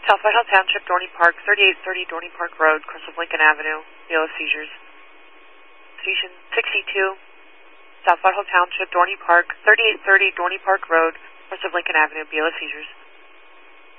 South Whitehall Township, Dorney Park, 3830 Dorney Park Road, course of Lincoln Avenue, BLS seizures. Station 62, South Whitehall Township, Dorney Park, 3830 Dorney Park Road, course of Lincoln Avenue, BLS seizures.